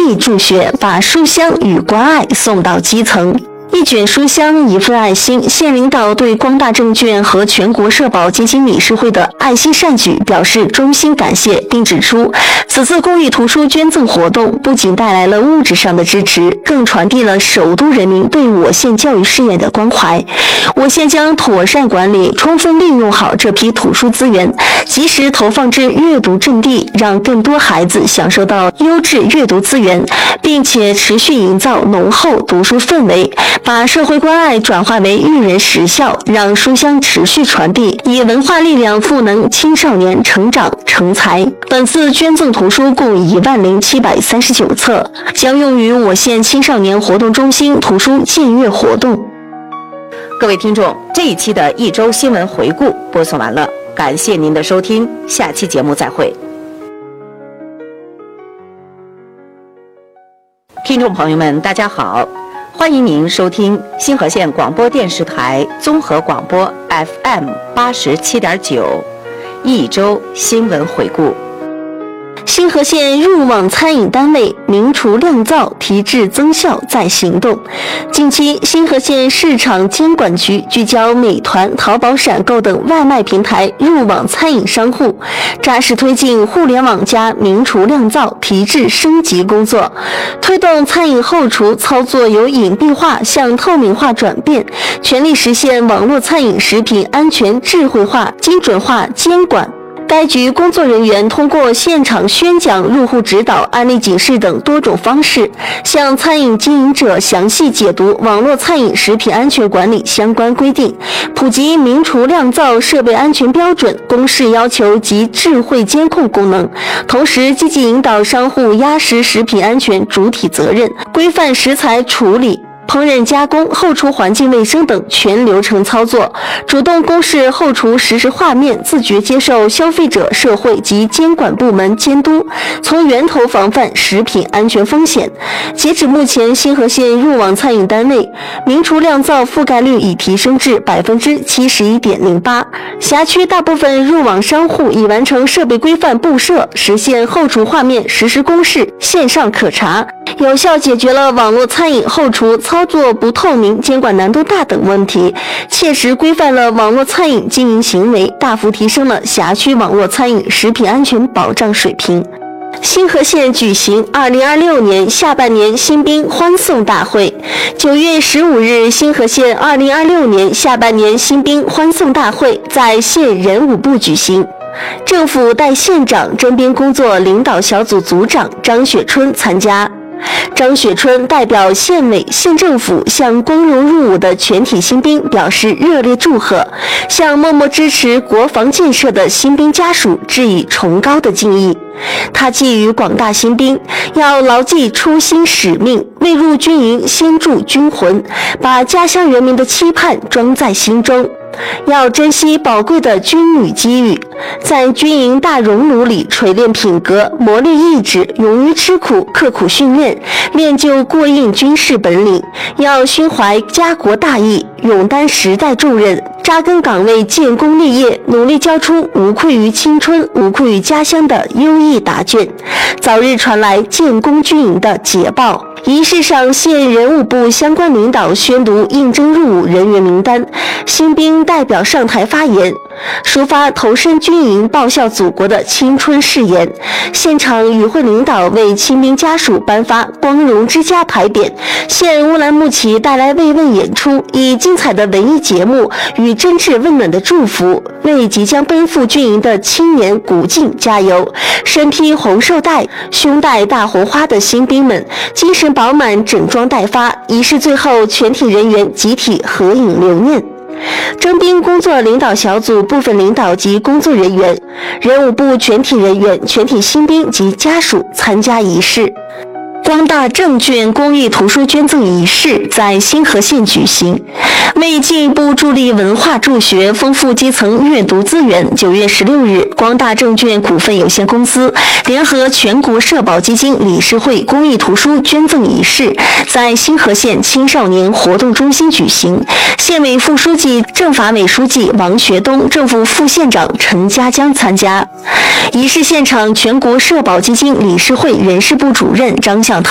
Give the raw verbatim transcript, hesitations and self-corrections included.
益助学，把书香与关爱送到基层。一卷书香，一份爱心。县领导对光大证券和全国社保基金理事会的爱心善举表示衷心感谢，并指出，此次公益图书捐赠活动不仅带来了物质上的支持，更传递了首都人民对我县教育事业的关怀。我县将妥善管理，充分利用好这批图书资源，及时投放至阅读阵地，让更多孩子享受到优质阅读资源，并且持续营造浓厚读书氛围，把社会关爱转化为育人实效，让书香持续传递，以文化力量赋能青少年成长成才。本次捐赠图书共一万零七百三十九册，将用于我县青少年活动中心图书建阅活动。 各位听众，这一期的一周新闻回顾播送完了，感谢您的收听，下期节目再会。听众朋友们，大家好，欢迎您收听新河县广播电视台综合广播 F M 八十七点九，一周新闻回顾。 新河县入网餐饮单位明厨亮灶，提质增效在行动。近期，新河县市场监管局聚焦美团、淘宝闪购等外卖平台入网餐饮商户，扎实推进互联网加明厨亮灶提质升级工作，推动餐饮后厨操作由隐蔽化向透明化转变，全力实现网络餐饮食品安全智慧化、精准化监管。该局工作人员通过现场宣讲、入户指导、案例警示等多种方式，向餐饮经营者详细解读网络餐饮食品安全管理相关规定，普及明厨亮灶设备安全标准、公示要求及智慧监控功能，同时积极引导商户压实食品安全主体责任，规范食材处理、烹饪加工、后厨环境卫生等全流程操作，主动公示后厨实时画面，自觉接受消费者、社会及监管部门监督，从源头防范食品安全风险。截止目前，新河县入网餐饮单位明厨亮灶覆盖率已提升至百分之七十一点零八，辖区大部分入网商户已完成设备规范布设，实现后厨画面实时公示、线上可查，有效解决了网络餐饮后厨操作不透明、监管难度大等问题，切实规范了网络餐饮经营行为，大幅提升了辖区网络餐饮食品安全保障水平。新河县举行二零二六年下半年新兵欢送大会。九月十五日，新河县二零二六年下半年新兵欢送大会在县人武部举行。政府代县长征兵工作领导小组组长张雪春参加。张雪春代表县委、县政府向光荣入伍的全体新兵表示热烈祝贺，向默默支持国防建设的新兵家属致以崇高的敬意。他寄予广大新兵，要牢记初心使命，未入军营先铸军魂，把家乡人民的期盼装在心中。要珍惜宝贵的军旅机遇，在军营大熔炉里锤炼品格，磨练意志，勇于吃苦，刻苦训练，练就过硬军事本领。要心怀家国大义，勇担时代重任，扎根岗位，建功立业，努力交出无愧于青春、无愧于家乡的优异答卷，早日传来建功军营的捷报。仪式上，县人武部相关领导宣读应征入伍人员名单，新兵代表上台发言，抒发投身军营报效祖国的青春誓言。现场与会领导为新兵家属颁发光荣之家牌匾，县乌兰牧骑带来慰问演出，以精彩的文艺节目与真挚温暖的祝福为即将奔赴军营的青年鼓劲加油。身披红绶带、胸带大红花的新兵们精神饱满，整装待发。仪式最后，全体人员集体合影留念。征兵工作领导小组部分领导及工作人员、人武部全体人员、全体新兵及家属参加仪式。光大证券公益图书捐赠仪式在新河县举行。为进一步助力文化助学，丰富基层阅读资源，九月十六日，光大证券股份有限公司联合全国社保基金理事会公益图书捐赠仪式在新河县青少年活动中心举行。县委副书记、政法委书记王学东，政府副县长陈家江参加。仪式现场，全国社保基金理事会人事部主任张向